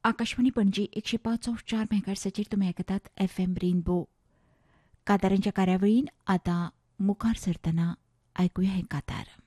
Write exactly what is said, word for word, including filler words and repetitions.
आकाशवाणी पणजी एकशे पाच ऑफ चार मेगाहर्ट्झाचेर तुमी आयकतात एफ एम रेनबो. कातारांच्या कार्यावळीन आतां मुखार सरतना आयकुया हे कातार.